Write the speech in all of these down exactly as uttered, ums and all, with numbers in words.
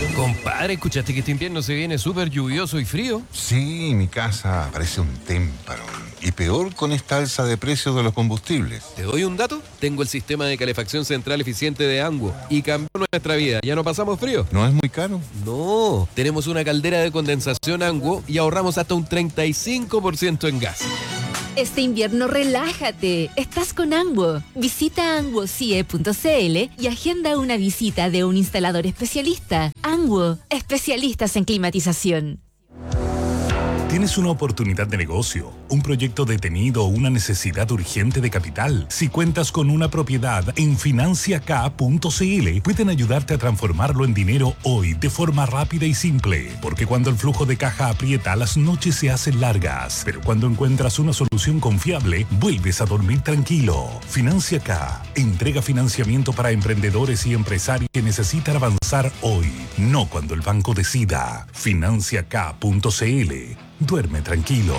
Compadre, ¿escuchaste que este invierno se viene súper lluvioso y frío? Sí, mi casa parece un témpano. Y peor con esta alza de precios de los combustibles. ¿Te doy un dato? Tengo el sistema de calefacción central eficiente de Anguo y cambió nuestra vida. ¿Ya no pasamos frío? ¿No es muy caro? No, tenemos una caldera de condensación Anguo y ahorramos hasta un treinta y cinco por ciento en gas. Este invierno relájate, estás con Anguo. Visita anguo c e punto c l y agenda una visita de un instalador especialista. Anguo, especialistas en climatización. ¿Tienes una oportunidad de negocio, un proyecto detenido o una necesidad urgente de capital? Si cuentas con una propiedad, en financia k punto c l pueden ayudarte a transformarlo en dinero hoy de forma rápida y simple. Porque cuando el flujo de caja aprieta, las noches se hacen largas. Pero cuando encuentras una solución confiable, vuelves a dormir tranquilo. Financia K entrega financiamiento para emprendedores y empresarios que necesitan avanzar hoy, no cuando el banco decida. financia k punto c l. Duerme tranquilo.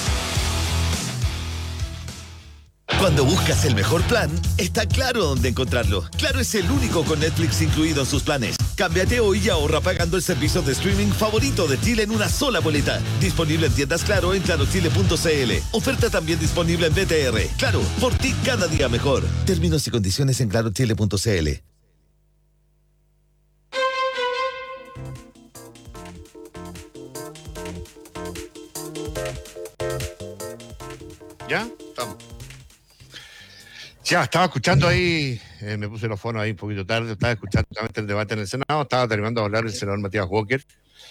Cuando buscas el mejor plan, está Claro dónde encontrarlo. Claro es el único con Netflix incluido en sus planes. Cámbiate hoy y ahorra pagando el servicio de streaming favorito de Chile en una sola boleta. Disponible en tiendas Claro en claro chile punto c l. Oferta también disponible en B T R. Claro, por ti cada día mejor. Términos y condiciones en claro chile punto c l. ¿Ya? Estamos. Ya, estaba escuchando ahí, eh, me puse los fonos ahí un poquito tarde, estaba escuchando el debate en el Senado, estaba terminando de hablar el senador Matías Walker,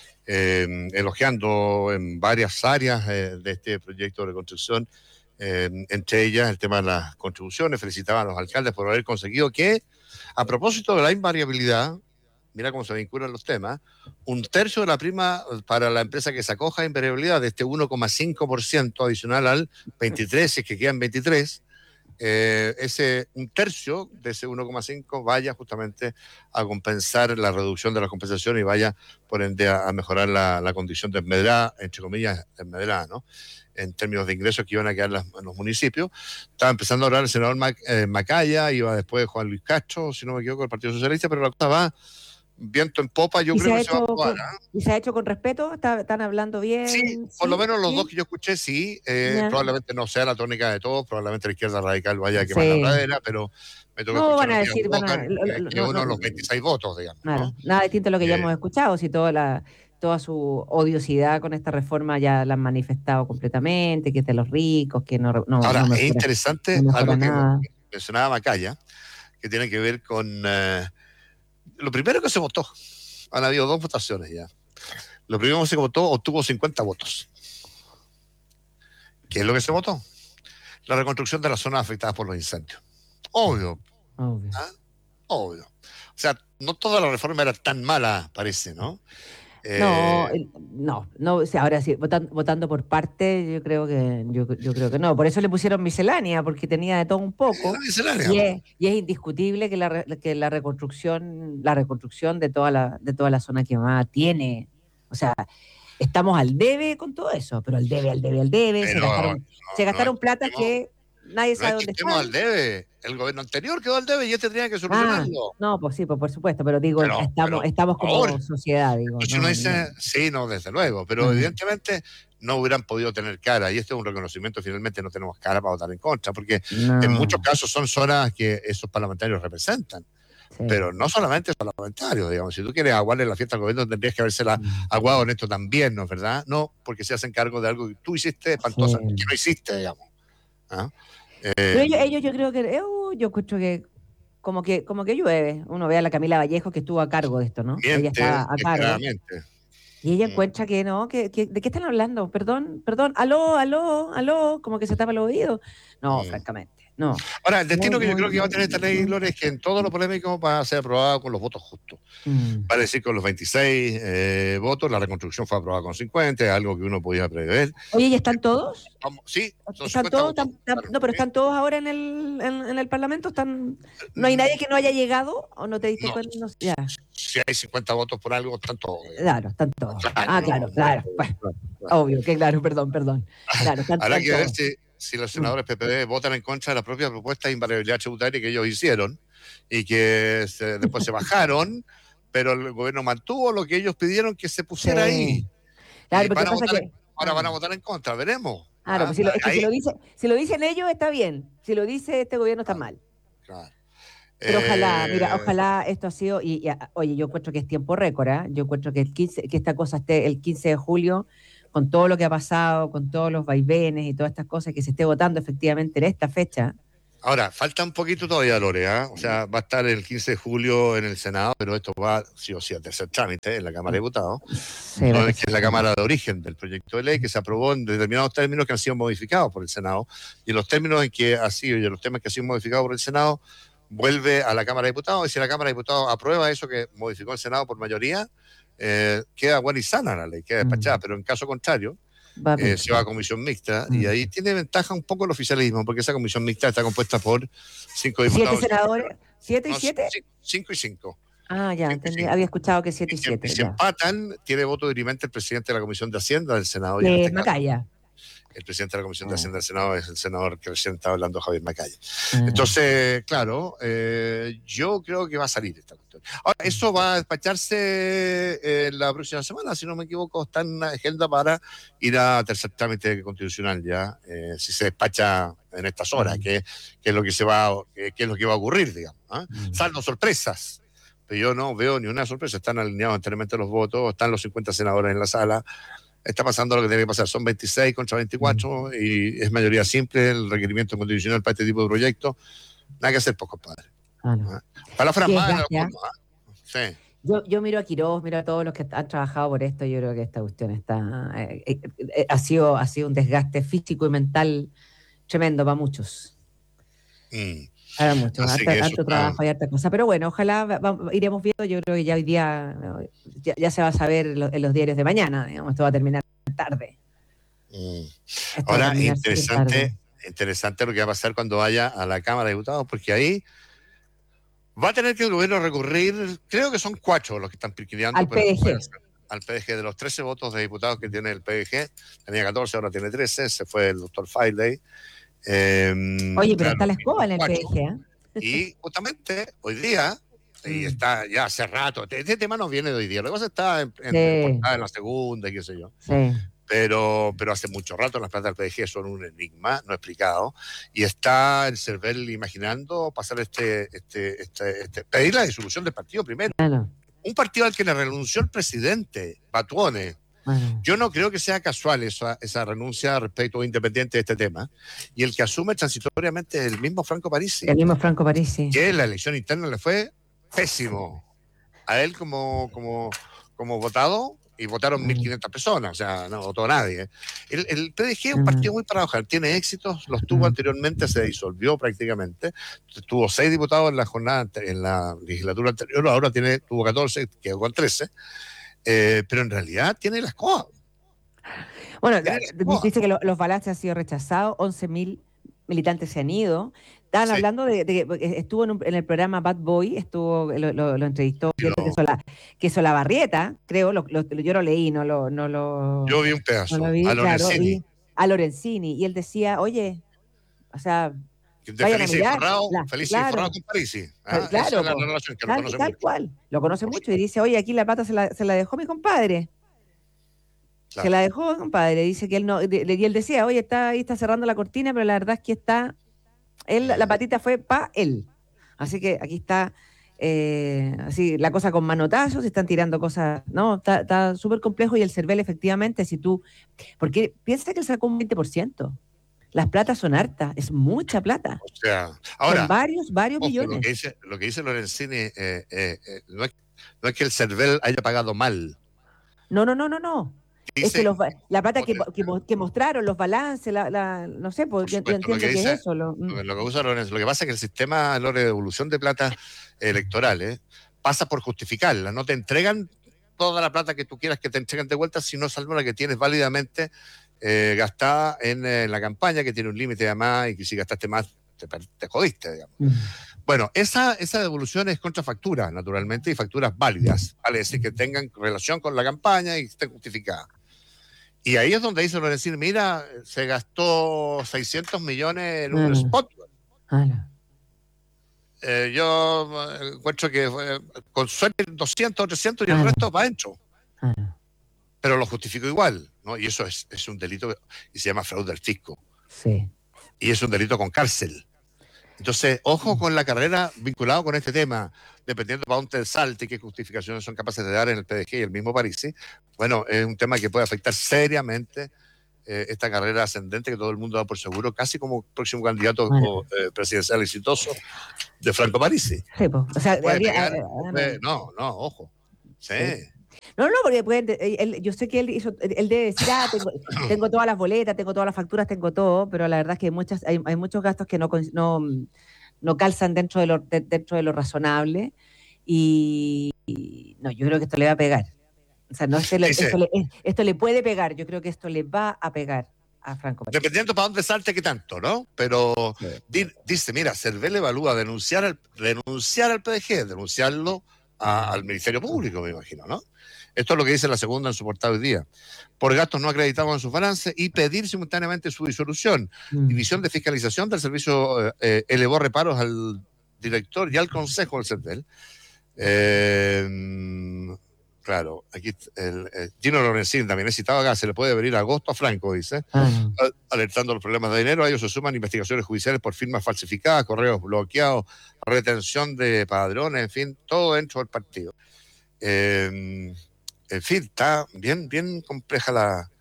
eh, elogiando en varias áreas eh, de este proyecto de reconstrucción, eh, entre ellas el tema de las contribuciones, felicitaba a los alcaldes por haber conseguido que, a propósito de la invariabilidad, mira cómo se vinculan los temas, un tercio de la prima para la empresa que se acoja a invariabilidad, de este uno coma cinco por ciento adicional al veintitrés, si es que quedan veintitrés, eh, ese, un tercio de ese uno coma cinco vaya justamente a compensar la reducción de la compensación y vaya, por ende, a, a mejorar la, la condición de desmedrada, entre comillas, desmedrada, ¿no? En términos de ingresos que iban a quedar las, en los municipios. Estaba empezando a hablar el senador Mac, eh, Macaya, iba después Juan Luis Castro, si no me equivoco, el Partido Socialista, pero la cosa va viento en popa, yo creo que se va a aprobar. ¿eh? ¿Y se ha hecho con respeto? ¿Está, ¿Están hablando bien? Sí, ¿Sí? por lo menos los ¿Sí? dos que yo escuché, sí. Eh, Yeah. Probablemente no sea la tónica de todos, probablemente la izquierda radical vaya a quemar Sí. la pradera, pero me toca No, escuchar van a a decir, van a- Walker, lo- lo- que, lo- que no, uno de no. los veintiséis votos, digamos. Claro, ¿no? nada distinto a lo que ya Eh, hemos escuchado, si toda la toda su odiosidad con esta reforma ya la han manifestado completamente, que es de los ricos, que no, no, Ahora, no es mejora, interesante no mejora algo que nada. mencionaba Macaya, que tiene que ver con eh, lo primero que se votó. Han habido dos votaciones ya. Lo primero que se votó obtuvo cincuenta votos. ¿Qué es lo que se votó? La reconstrucción de las zonas afectadas por los incendios. Obvio. Obvio. ¿Ah? Obvio. O sea, no toda la reforma era tan mala, parece, ¿no? No, Eh, el- no, no, o sea, ahora sí, votan- votando por parte, yo creo que yo, yo creo que no. Por eso le pusieron miscelánea, porque tenía de todo un poco. era miscelánea. Y es, y es indiscutible que la, re- que la reconstrucción, la reconstrucción de toda la, de toda la zona quemada tiene, o sea, estamos al debe con todo eso, pero al debe, al debe, al debe, se Pero gastaron, no, se gastaron no plata estemos- que nadie No sabe es dónde que estemos están. al debe. El gobierno anterior quedó al debe y este tenía que Ah, solucionarlo. no, pues sí, pues por supuesto, pero digo, Pero- estamos, pero, estamos por como favor. sociedad, digo. Entonces no, uno dice, no. sí, no, desde luego, pero Ajá. evidentemente no hubieran podido tener cara, y este es un reconocimiento, finalmente no tenemos cara para votar en contra, porque No. en muchos casos son zonas que esos parlamentarios representan, Sí. pero no solamente parlamentarios, digamos, si tú quieres aguarle la fiesta al gobierno tendrías que habérsela aguado en esto también, ¿no es verdad? No, porque se hacen cargo de algo que tú hiciste espantosa, Sí. que no hiciste, digamos. ¿Ah? Eh, Pero ellos, ellos yo creo que, eh, uh, yo escucho que como que como que llueve. Uno ve a la Camila Vallejo que estuvo a cargo de esto, ¿no? Ella miente, está a cargo. descaradamente. Y ella Mm. encuentra que no, que, que- ¿de qué están hablando? Perdón, perdón, aló, aló, aló, como que se tapa el oído. No, Mm. francamente, no. Ahora, el destino Muy, que yo muy, creo que va a tener esta ley, muy- Gloria, es que en todo lo polémico va a ser aprobada con los votos justos. Mm. Vale decir, con los veintiséis eh, votos, la reconstrucción fue aprobada con cincuenta, es algo que uno podía prever. Oye, ¿ya están todos? Vamos, sí, son ¿Están cincuenta todos? votos. Están- están- Claro, no, pero sí. están todos ahora en el, en, en el Parlamento. ¿Están, ¿No hay nadie que no haya llegado? ¿O no te diste No. cuenta? No sé, ya, Si hay cincuenta votos por algo, están todos. digamos. claro, están todos. Claro, Ah, no, claro, no, claro. no, Bueno, claro, claro. obvio, que claro, perdón, perdón. Claro, están, Habrá están que ver todos. si, si los senadores P P D votan en contra de la propia propuesta de invariabilidad tributaria que ellos hicieron y que se- después se bajaron pero el gobierno mantuvo lo que ellos pidieron que se pusiera Sí. ahí. Claro, Y porque van a pasa votar que- en- ahora van a votar en contra, veremos. Claro, Ah, pues si lo, es que ahí- si lo, dice, si lo dicen ellos está bien, si lo dice este gobierno está mal. claro. Pero ojalá, Eh, mira, ojalá esto ha sido, y, y, a- oye, yo encuentro que es tiempo récord, ¿ah? Yo encuentro que, el quince, que esta cosa esté el quince de julio, con todo lo que ha pasado, con todos los vaivenes y todas estas cosas, que se esté votando efectivamente en esta fecha. Ahora, falta un poquito todavía, Lore, ¿ah? O sea, va a estar el quince de julio en el Senado, pero esto va sí o sí a tercer trámite en la Cámara de Diputados, Sí, no, va a es que es la Cámara de origen del proyecto de ley que se aprobó en determinados términos que han sido modificados por el Senado, y en los términos en que ha sido y en los temas que han sido modificados por el Senado, vuelve a la Cámara de Diputados, y si la Cámara de Diputados aprueba eso que modificó el Senado por mayoría, eh, queda buena y sana la ley, queda despachada, Mm. pero en caso contrario, va a eh, se va a comisión mixta, Mm. y ahí tiene ventaja un poco el oficialismo, porque esa comisión mixta está compuesta por cinco ¿Siete diputados. senadores? ¿Siete y No, siete? ci- Cinco y cinco. Ah, ya, cinco y entendí. cinco. Había escuchado que siete Y y si, siete. y si Ya. empatan, tiene voto dirimente el presidente de la Comisión de Hacienda del Senado. y en Eh, este caso, Macaya. el presidente de la Comisión de Ah. Hacienda del Senado es el senador que recién estaba hablando, Javier Macaya. Ah. Entonces, claro, eh, yo creo que va a salir esta cuestión. Ahora, eso va a despacharse eh, la próxima semana, si no me equivoco, está en la agenda para ir a tercer trámite constitucional ya, eh, si se despacha en estas horas, Mm. que, que es lo que se va, que, que es lo que va a ocurrir, digamos, ¿ah? Mm. Salvo sorpresas. Pero yo no veo ni una sorpresa, están alineados enteramente los votos, están los cincuenta senadores en la sala, está pasando lo que tiene que pasar, son veintiséis contra veinticuatro y es mayoría simple el requerimiento constitucional para este tipo de proyectos, nada que hacer, pues, compadre. Ah, no. Palabras Qué más en desgaste, el ¿ah? fondo, ¿ah? Sí. Yo, yo miro a Quiroz, miro a todos los que han trabajado por esto, yo creo que esta cuestión está eh, eh, eh, ha sido, ha sido un desgaste físico y mental tremendo para muchos. Mm. Para muchos, Así harta, que eso harto está- trabajo y harta cosa. Pero bueno, ojalá va- va- iremos viendo, yo creo que ya hoy día eh, ya, ya se va a saber en los, en los diarios de mañana, digamos, esto va a terminar tarde. Mm. Esto va a Ahora, terminar súper interesante, tarde. interesante lo que va a pasar cuando vaya a la Cámara de Diputados, porque ahí va a tener que el gobierno recurrir, creo que son cuatro los que están piquineando. Al pero P D G. puede ser, al P D G, de los trece votos de diputados que tiene el P D G, tenía catorce, ahora tiene trece, se fue el doctor Filey. Eh, Oye, pero claro, está la escoba en el cuatro. P D G, ¿eh? Y justamente hoy día, y Mm. está ya hace rato, este tema no viene de hoy día, lo que pasa está en, en, Sí. portada en la segunda y qué sé yo. Sí. Pero, pero hace mucho rato las plantas del P D G son un enigma no explicado, y está el CERVEL imaginando pasar este, este, este, este, pedir la disolución del partido primero. Claro. Un partido al que le renunció el presidente, Batuone. Bueno. Yo no creo que sea casual esa, esa renuncia respecto a independiente de este tema, y el que asume transitoriamente es el mismo Franco Parisi, El mismo Franco Parisi. que la elección interna le fue pésimo a él como, como, como votado, y votaron mil quinientas personas, o sea, no votó nadie. El, el P D G es un Mm. partido muy para trabajar, tiene éxitos, los tuvo Mm. anteriormente, se disolvió prácticamente, tuvo seis diputados en la jornada, ante- en la legislatura anterior, ahora tiene, tuvo catorce, quedó con trece, eh, pero en realidad tiene las cosas. Bueno, Tiene ya- la escoba. dice que lo- los balances han sido rechazados, once mil militantes se han ido. Estaban Sí. hablando de, de que estuvo en, un- en el programa Bad Boy, estuvo, lo, lo- lo entrevistó, Yo- que Sola, que Solabarrieta, creo, lo, lo- yo lo leí, no lo, no lo, Yo vi un pedazo, no lo vi, a claro, Lorenzini, y- a Lorenzini, y él decía, oye, o sea, de vayan a Felice y mirar, Forrado, la- Felice claro. y Forrado con Parisi. Ah, Claro, esa es la po. relación que lo tal, conoce tal mucho. cual, lo conoce Por mucho, y dice, oye, aquí la plata se la, se la dejó mi compadre. Claro. Se la dejó, compadre. Dice que él no. de- de- y él decía, oye, está ahí, está cerrando la cortina, pero la verdad es que está. Él, la patita fue pa' él. Así que aquí está. eh, así, la cosa con manotazos, se están tirando cosas. No, está está súper complejo. Y el CERVEL, efectivamente, si tú. Porque piensa que él sacó un veinte por ciento. Las platas son hartas, es mucha plata. O sea, Son ahora, varios, varios ojo, lo millones. que dice, lo que dice Lorenzini eh, eh, eh, no, es, no es que el CERVEL haya pagado mal. No, no, no, no, no. Es Dice, que los ba- la plata que, Otra- que, mo- que mostraron, los balances, la, la- no sé, pues Por yo, yo supuesto, lo entiendo que que, dice- es eso. Lo, mm. lo, que- lo que usa Lorenzo, lo que pasa es que el sistema Lore, de devolución de plata electorales pasa por justificarla. No te entregan toda la plata que tú quieras que te entreguen de vuelta, sino salvo la que tienes válidamente eh, gastada en eh, la campaña, que tiene un límite además, y que si gastaste más, te, per- te jodiste, digamos. Mm. Bueno, esa, esa devolución es contra facturas, naturalmente, y facturas válidas, vale decir que tengan relación con la campaña y estén justificadas. Y ahí es donde dice Lorenzini, mira, se gastó seiscientos millones en un Mm. spot. Ah, no. eh, yo eh, encuentro que eh, con suerte doscientos o trescientos y el Ah, no. resto para adentro. Ah, no. Pero lo justifico igual, ¿no? Y eso es, es un delito y se llama fraude al fisco. Sí. Y es un delito con cárcel. Entonces, ojo con la carrera vinculado con este tema, dependiendo para dónde salte, qué justificaciones son capaces de dar en el P D G y el mismo Parisi. Bueno, es un tema que puede afectar seriamente eh, esta carrera ascendente que todo el mundo da por seguro, casi como próximo candidato Bueno. eh, presidencial exitoso de Franco Parisi. Sí, po. O sea, Puede habría- pegar, ah, ah, puede- no, no, ojo. Sí. Sí. No, no, porque pueden- él- él- yo sé que él hizo, él debe decir, ah, tengo, tengo todas las boletas, tengo todas las facturas, tengo todo, pero la verdad es que hay, muchas, hay, hay muchos gastos que no, cons- no, no calzan dentro de lo, de- dentro de lo razonable y, y no, yo creo que esto le va a pegar. O sea, no, este le- Dice- esto, le, es- esto le puede pegar, yo creo que esto le va a pegar a Franco Parisi. Dependiendo para dónde salte, qué tanto, ¿no? Pero Sí. di- dice, mira, Cervel evalúa denunciar al, denunciar al P D G, denunciarlo a- al Ministerio Público, me imagino, ¿no? Esto es lo que dice la segunda en su portada hoy día. Por gastos no acreditados en sus balances y pedir simultáneamente su disolución. Mm. División de Fiscalización del Servicio eh, eh, elevó reparos al director y al consejo del Cervel. Eh, claro, aquí el, el Gino Lorenzini también es citado acá, se le puede venir agosto a Franco, dice. Ah, no. Al- alertando los problemas de dinero. A ellos se suman investigaciones judiciales por firmas falsificadas, correos bloqueados, retención de padrones, en fin, todo dentro del partido. Eh, en fin, está bien, bien compleja la,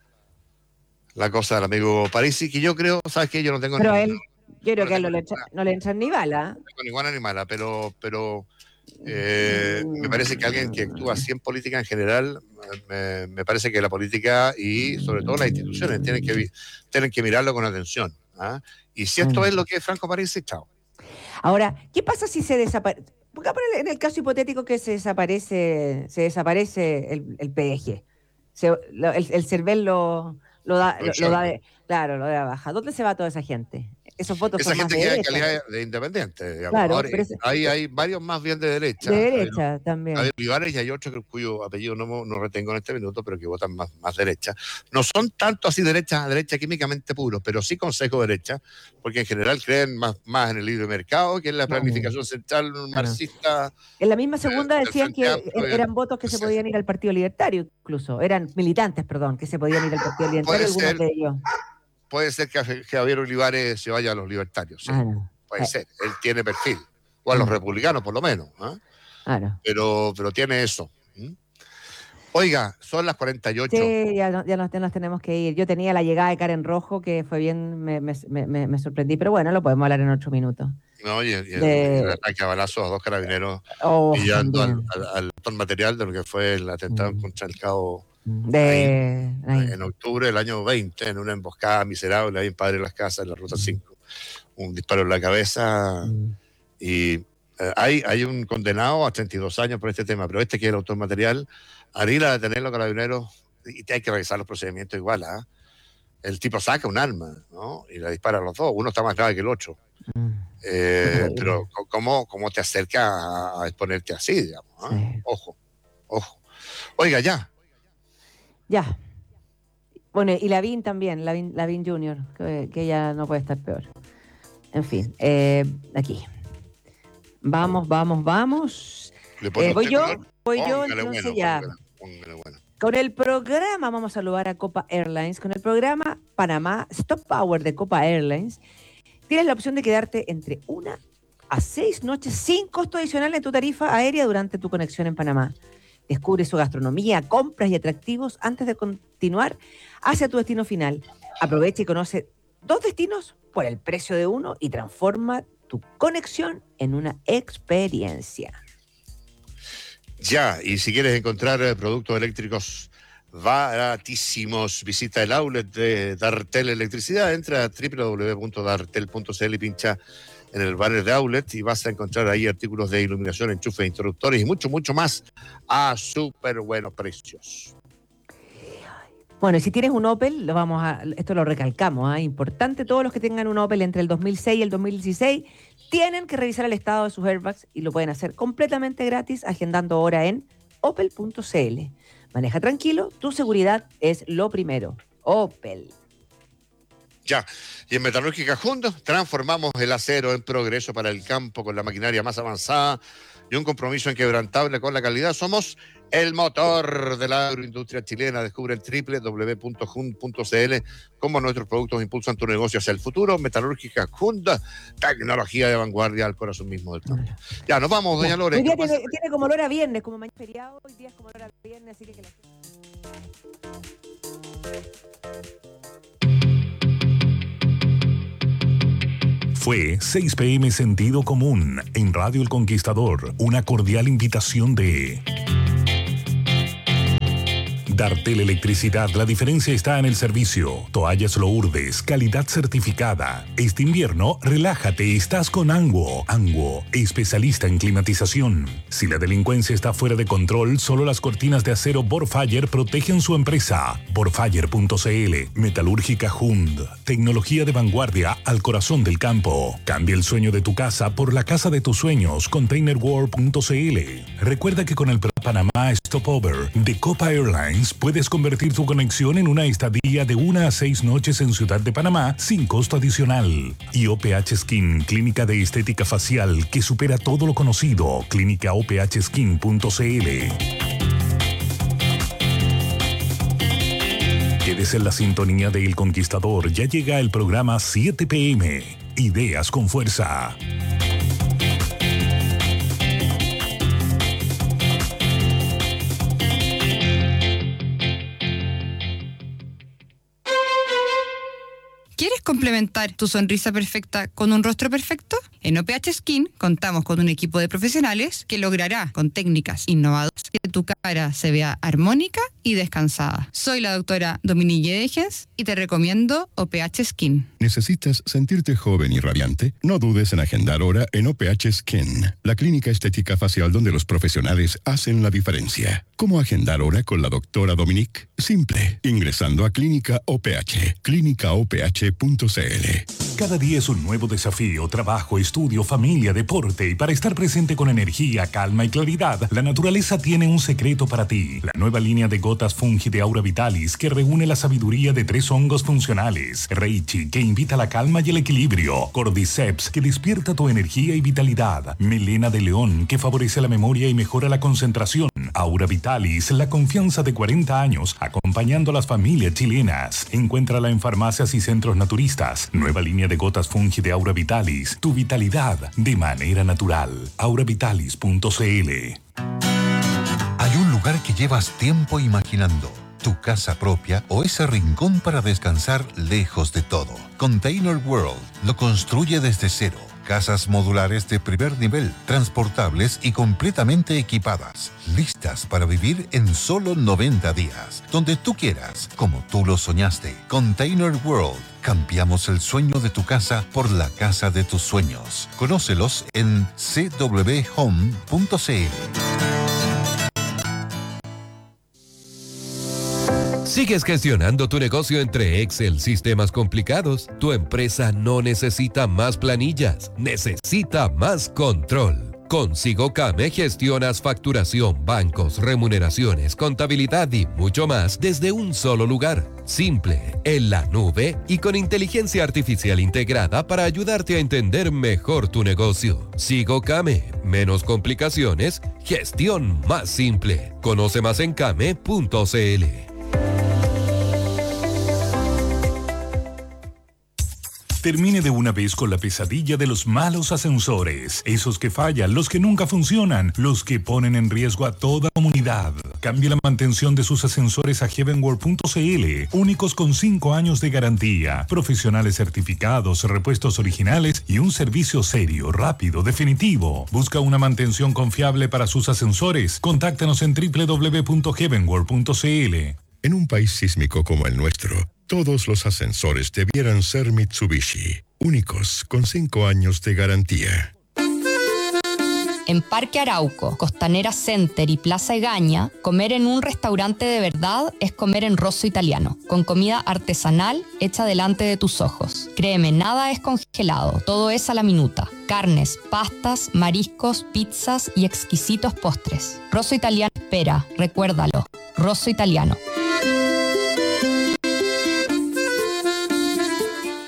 la cosa del amigo Parisi, que yo creo, ¿sabes qué? Yo no tengo, Pero ni, a él, yo creo no que a él no tengo le, entra- no le entran ni bala. no tengo ni buena ni mala, pero, pero eh, me parece que alguien que actúa así en política en general, me, me parece que la política y sobre todo las instituciones tienen que, vi- tienen que mirarlo con atención. ¿ah? Y si esto Mm. es lo que es Franco Parisi, chao. Ahora, ¿qué pasa si se desaparece? En el caso hipotético que se desaparece, se desaparece el, el P D G. Se- lo- el, el Cervel lo, lo da, Lo lo, lo da echó. de, claro, lo da de baja. ¿Dónde se va toda esa gente? Esos votos Esa son más gente de queda en derecha. calidad de independiente. digamos. Claro, Ahora, pero ese- hay, hay varios más bien de derecha. De Hay- derecha también. Hay Olivares y hay otros que- cuyo apellido no, no retengo en este minuto, pero que votan más, más derecha. No son tanto así derecha, derecha químicamente puros, pero sí consejo derecha, porque en general creen más, más en el libre mercado que en la Claro. planificación central marxista. En la misma segunda del decían que Frente Amplio y- eran votos que se sí. podían ir al Partido Libertario, incluso. Eran militantes, perdón, que se podían ir al Partido Libertario, Puede algunos ser. de ellos. Puede ser que que Javier Olivares se vaya a los libertarios, sí. Ah, no. Puede Eh. ser. Él tiene perfil. O a los Mm. republicanos, por lo menos. ¿ah? Ah, no. Pero, pero tiene eso. ¿m? Oiga, son las cuarenta y ocho. Sí, ya, no- ya, nos, ya nos tenemos que ir. Yo tenía la llegada de Karen Rojo, que fue bien, me, me, me, me sorprendí, pero bueno, lo podemos hablar en otro minuto. No, y, y el, De- el ataque a balazos a dos carabineros Oh, pillando al, también. al, al todo el material de lo que fue el atentado Mm. contra el cabo De, ahí. en octubre del año veinte, en una emboscada miserable ahí en Padre de las Casas, en la Ruta cinco. Un disparo en la cabeza Mm. y eh, hay, hay un condenado a treinta y dos años por este tema, pero este que es el autor material, al ir a detener a los carabineros, y hay que revisar los procedimientos igual, ¿ah? El tipo saca un arma, ¿no? Y la dispara a los dos, uno está más grave que el otro. Mm. Eh, pero co- ¿cómo, ¿cómo te acercas a, a exponerte así, digamos? ¿ah? Sí. Ojo, ojo. Oiga, ya. Ya. Bueno, y Lavín también, Lavín, Lavín junior, que, que ella no puede estar peor. En fin, eh, aquí. Vamos, vamos, vamos. ¿Le pone Eh, ¿Voy usted yo? color? Voy yo, Póngale entonces bueno, ya. póngale, póngale bueno. Con el programa, vamos a saludar a Copa Airlines. Con el programa Panamá Stop Power de Copa Airlines, tienes la opción de quedarte entre una a seis noches sin costo adicional en tu tarifa aérea durante tu conexión en Panamá. Descubre su gastronomía, compras y atractivos antes de continuar hacia tu destino final. Aprovecha y conoce dos destinos por el precio de uno y transforma tu conexión en una experiencia. Ya, y si quieres encontrar eh, productos eléctricos baratísimos, visita el outlet de Dartel Electricidad, entra a doble u doble u doble u punto dartel punto c l y pincha en el banner de outlet y vas a encontrar ahí artículos de iluminación, enchufes, interruptores y mucho, mucho más a súper buenos precios. Bueno, y si tienes un Opel, lo vamos a, esto lo recalcamos, ¿ah? Importante, todos los que tengan un Opel entre el dos mil seis y el dos mil dieciséis tienen que revisar el estado de sus airbags y lo pueden hacer completamente gratis agendando ahora en opel punto c l. Maneja tranquilo, tu seguridad es lo primero. Opel. Ya, y en Metalúrgica Hund transformamos el acero en progreso para el campo con la maquinaria más avanzada y un compromiso inquebrantable con la calidad. Somos el motor de la agroindustria chilena. Descubre en doble u doble u doble u punto jund punto c l cómo nuestros productos impulsan tu negocio hacia el futuro. Metalúrgica Hund, tecnología de vanguardia al corazón mismo del campo. Ya, nos vamos, doña Lore. Hoy día tiene, tiene como olor a viernes, como mañana feriado, hoy día es como olor a viernes, así que que la... Fue seis pe eme Sentido Común en Radio El Conquistador. Una cordial invitación de Dartel Electricidad. La diferencia está en el servicio. Toallas Lourdes, calidad certificada. Este invierno, relájate, estás con Anguo. Anguo, especialista en climatización. Si la delincuencia está fuera de control, solo las cortinas de acero Borfire protegen su empresa. Borfire punto c l. Metalúrgica Hund. Tecnología de vanguardia al corazón del campo. Cambia el sueño de tu casa por la casa de tus sueños. Container World punto c l. Recuerda que con el Panamá Stopover de Copa Airlines puedes convertir tu conexión en una estadía de una a seis noches en Ciudad de Panamá sin costo adicional. Y O P H Skin, clínica de estética facial que supera todo lo conocido. Clínica O P H Skin punto c l. Quédese en la sintonía de El Conquistador. Ya llega el programa siete pe eme. Ideas con fuerza. ¿Quieres complementar tu sonrisa perfecta con un rostro perfecto? En O P H Skin contamos con un equipo de profesionales que logrará, con técnicas innovadoras, que tu cara se vea armónica y descansada. Soy la doctora Dominique Degens y te recomiendo O P H Skin. ¿Necesitas sentirte joven y radiante? No dudes en agendar hora en O P H Skin, la clínica estética facial donde los profesionales hacen la diferencia. ¿Cómo agendar hora con la doctora Dominique? Simple, ingresando a Clínica O P H, clínica o p h punto c l. Cada día es un nuevo desafío, trabajo, estudio, familia, deporte, y para estar presente con energía, calma y claridad, la naturaleza tiene un secreto para ti. La nueva línea de gotas Fungi de Aura Vitalis que reúne la sabiduría de tres hongos funcionales. Reichi, que invita a la calma y el equilibrio. Cordyceps, que despierta tu energía y vitalidad. Melena de león, que favorece la memoria y mejora la concentración. Aura Vitalis, la confianza de cuarenta años, acompañando a las familias chilenas. Encuéntrala en farmacias y centros naturistas. Nueva línea de gotas Fungi de Aura Vitalis. Tu vitalidad de manera natural. aura vitalis punto c l. Hay un lugar que llevas tiempo imaginando. Tu casa propia o ese rincón para descansar lejos de todo. Container World lo construye desde cero. Casas modulares de primer nivel, transportables y completamente equipadas. Listas para vivir en solo noventa días. Donde tú quieras, como tú lo soñaste. Container World. Cambiamos el sueño de tu casa por la casa de tus sueños. Conócelos en c w home punto c l. ¿Sigues gestionando tu negocio entre Excel, sistemas complicados? Tu empresa no necesita más planillas, necesita más control. Con SigoCame gestionas facturación, bancos, remuneraciones, contabilidad y mucho más desde un solo lugar. Simple, en la nube y con inteligencia artificial integrada para ayudarte a entender mejor tu negocio. SigoCame, menos complicaciones, gestión más simple. Conoce más en came punto c l. Termine de una vez con la pesadilla de los malos ascensores. Esos que fallan, los que nunca funcionan, los que ponen en riesgo a toda comunidad. Cambie la mantención de sus ascensores a heavenworld punto c l. Únicos con cinco años de garantía. Profesionales certificados, repuestos originales y un servicio serio, rápido, definitivo. Busca una mantención confiable para sus ascensores. Contáctanos en doble u doble u doble u punto heavenworld punto c l. En un país sísmico como el nuestro, todos los ascensores debieran ser Mitsubishi, únicos con cinco años de garantía. En Parque Arauco, Costanera Center y Plaza Egaña, comer en un restaurante de verdad es comer en Rosso Italiano, con comida artesanal hecha delante de tus ojos. Créeme, nada es congelado, todo es a la minuta. Carnes, pastas, mariscos, pizzas y exquisitos postres. Rosso Italiano espera, recuérdalo, Rosso Italiano.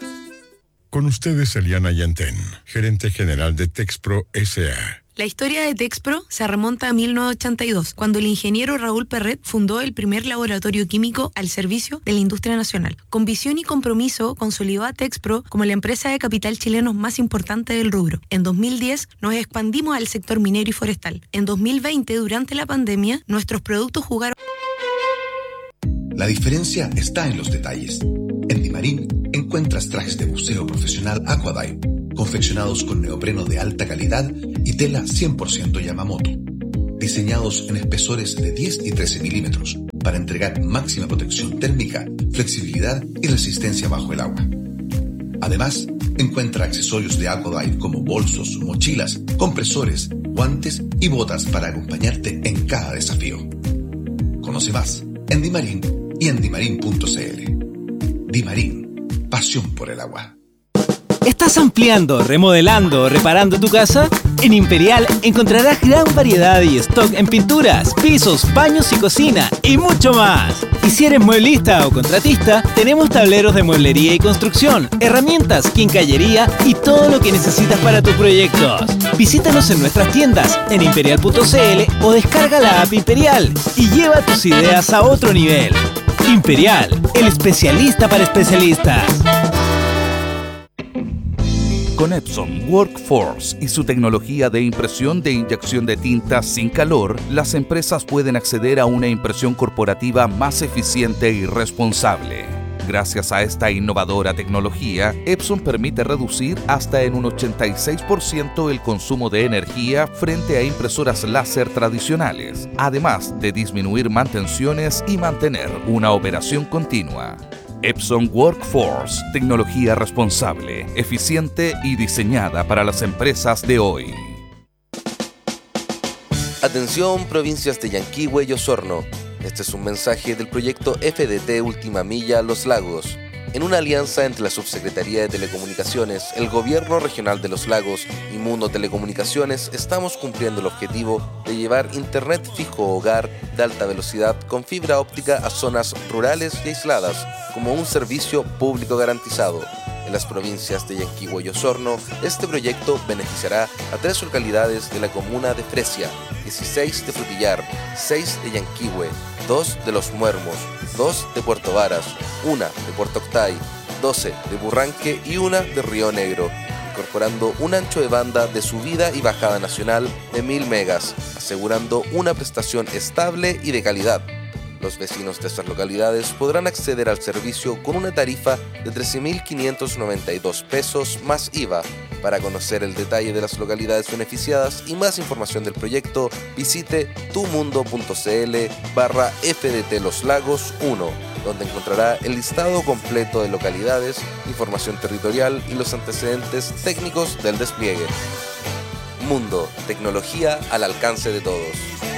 Con ustedes, Eliana Yantén, gerente general de Texpro S A La historia de Texpro se remonta a mil novecientos ochenta y dos, cuando el ingeniero Raúl Perret fundó el primer laboratorio químico al servicio de la industria nacional. Con visión y compromiso, consolidó a Texpro como la empresa de capital chileno más importante del rubro. En dos mil diez nos expandimos al sector minero y forestal. En dos mil veinte, durante la pandemia, nuestros productos jugaron... La diferencia está en los detalles. En Dimarín encuentras trajes de buceo profesional Aquadive, confeccionados con neopreno de alta calidad y tela cien por ciento Yamamoto, diseñados en espesores de diez y trece milímetros para entregar máxima protección térmica, flexibilidad y resistencia bajo el agua. Además, encuentra accesorios de Aquadive como bolsos, mochilas, compresores, guantes y botas para acompañarte en cada desafío. Conoce más en Dimarín y en dimarín punto c l. Dimarín, pasión por el agua. ¿Estás ampliando, remodelando o reparando tu casa? En Imperial encontrarás gran variedad y stock en pinturas, pisos, baños y cocina y mucho más. Y si eres mueblista o contratista, tenemos tableros de mueblería y construcción, herramientas, quincallería y todo lo que necesitas para tus proyectos. Visítanos en nuestras tiendas en imperial punto c l o descarga la app Imperial y lleva tus ideas a otro nivel. Imperial, el especialista para especialistas. Con Epson Workforce y su tecnología de impresión de inyección de tinta sin calor, las empresas pueden acceder a una impresión corporativa más eficiente y responsable. Gracias a esta innovadora tecnología, Epson permite reducir hasta en un ochenta y seis por ciento el consumo de energía frente a impresoras láser tradicionales, además de disminuir mantenciones y mantener una operación continua. Epson Workforce, tecnología responsable, eficiente y diseñada para las empresas de hoy. Atención, provincias de Yanquihue y Osorno. Este es un mensaje del proyecto F D T Última Milla Los Lagos. En una alianza entre la Subsecretaría de Telecomunicaciones, el Gobierno Regional de Los Lagos y Mundo Telecomunicaciones, estamos cumpliendo el objetivo de llevar Internet fijo hogar de alta velocidad con fibra óptica a zonas rurales y aisladas, como un servicio público garantizado. En las provincias de Yanquihue y Osorno, este proyecto beneficiará a tres localidades de la comuna de Fresia, dieciséis de Frutillar, seis de Yanquihue, dos de Los Muermos, dos de Puerto Varas, una de Puerto Octay, doce de Burranque y una de Río Negro, incorporando un ancho de banda de subida y bajada nacional de mil megas, asegurando una prestación estable y de calidad. Los vecinos de estas localidades podrán acceder al servicio con una tarifa de trece mil quinientos noventa y dos pesos más I V A. Para conocer el detalle de las localidades beneficiadas y más información del proyecto, visite tumundo punto c l barra F D T Los Lagos uno, donde encontrará el listado completo de localidades, información territorial y los antecedentes técnicos del despliegue. Mundo, tecnología al alcance de todos.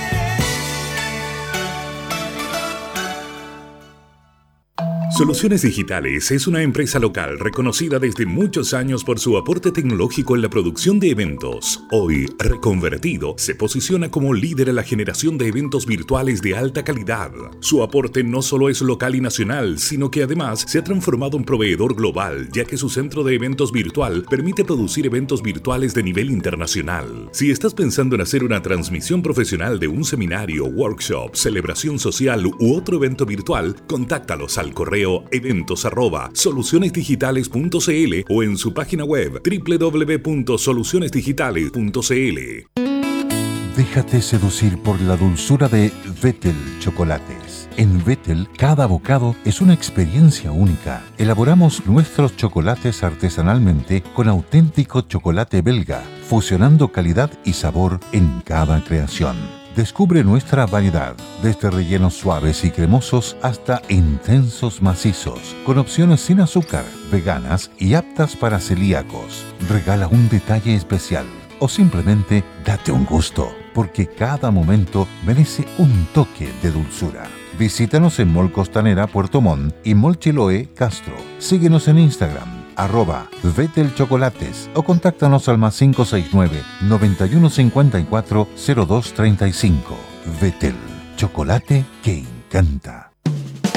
Soluciones Digitales es una empresa local reconocida desde muchos años por su aporte tecnológico en la producción de eventos. Hoy, reconvertido, se posiciona como líder en la generación de eventos virtuales de alta calidad. Su aporte no solo es local y nacional, sino que además se ha transformado en proveedor global, ya que su centro de eventos virtual permite producir eventos virtuales de nivel internacional. Si estás pensando en hacer una transmisión profesional de un seminario, workshop, celebración social u otro evento virtual, contáctalos al correo eventos arroba soluciones digitales punto c l o en su página web doble u doble u doble u punto soluciones digitales punto c l. Déjate seducir por la dulzura de Vettel Chocolates. En Vettel, cada bocado es una experiencia única. Elaboramos nuestros chocolates artesanalmente con auténtico chocolate belga, fusionando calidad y sabor en cada creación. Descubre nuestra variedad, desde rellenos suaves y cremosos hasta intensos macizos, con opciones sin azúcar, veganas y aptas para celíacos. Regala un detalle especial o simplemente date un gusto, porque cada momento merece un toque de dulzura. Visítanos en Mall Costanera Puerto Montt y Mall Chiloé Castro. Síguenos en Instagram, arroba Vettel Chocolates, o contáctanos al más cinco seis nueve, noventa y uno cincuenta y cuatro, cero dos treinta y cinco. Vettel, chocolate que encanta.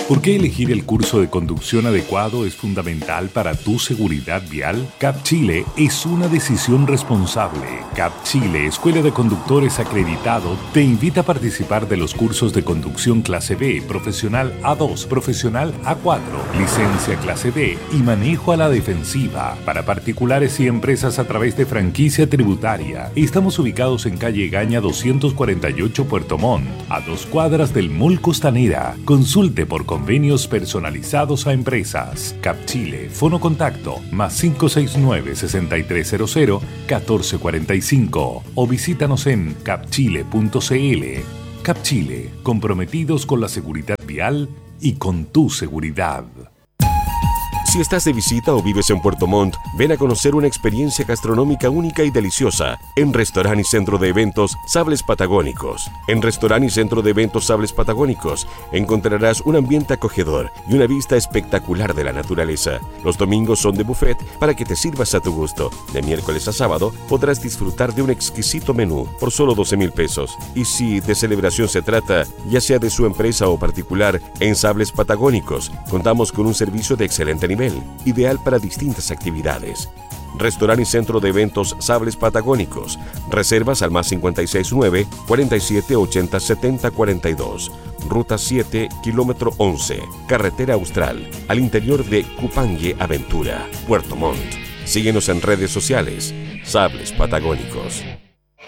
¿Por qué elegir el curso de conducción adecuado es fundamental para tu seguridad vial? CAP Chile es una decisión responsable. CAP Chile, Escuela de Conductores Acreditado, te invita a participar de los cursos de conducción clase B, profesional A dos, profesional A cuatro, licencia clase B y manejo a la defensiva para particulares y empresas a través de franquicia tributaria. Estamos ubicados en calle Gaña doscientos cuarenta y ocho Puerto Montt, a dos cuadras del Mall Costanera. Consulte por convenios personalizados a empresas. CAP Chile, fono contacto, más cinco seis nueve, seis tres cero cero, uno cuatro cuatro cinco o visítanos en capchile punto cl. CAP Chile, comprometidos con la seguridad vial y con tu seguridad. Si estás de visita o vives en Puerto Montt, ven a conocer una experiencia gastronómica única y deliciosa en Restaurant y Centro de Eventos Sables Patagónicos. En Restaurant y Centro de Eventos Sables Patagónicos encontrarás un ambiente acogedor y una vista espectacular de la naturaleza. Los domingos son de buffet para que te sirvas a tu gusto. De miércoles a sábado podrás disfrutar de un exquisito menú por solo doce mil pesos. Y si de celebración se trata, ya sea de su empresa o particular, en Sables Patagónicos contamos con un servicio de excelente nivel, ideal para distintas actividades. Restaurant y Centro de Eventos Sables Patagónicos. Reservas al más cinco seis nueve, cuarenta y siete, ochenta, setenta, cuarenta y dos. Ruta siete, kilómetro once. Carretera Austral, al interior de Cupangue Aventura, Puerto Montt. Síguenos en redes sociales. Sables Patagónicos.